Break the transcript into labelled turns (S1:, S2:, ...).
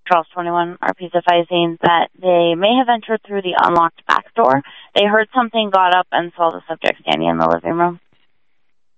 S1: Charles 21 are piece advising that they may have entered through the unlocked back door. They heard something, got up, and saw the subject standing in the living room.